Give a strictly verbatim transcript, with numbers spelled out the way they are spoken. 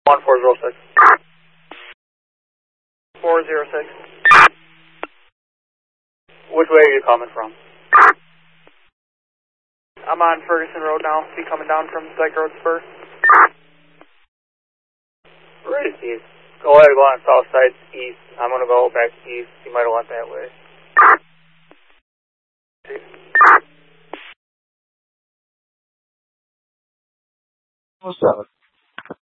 one four zero six. four zero six. Which way are you coming from? I'm on Ferguson Road now. Be coming down from Dyke Road Spur. Right east. Go ahead, go on south side east. I'm gonna go back east. You might have went that way. Oh seven.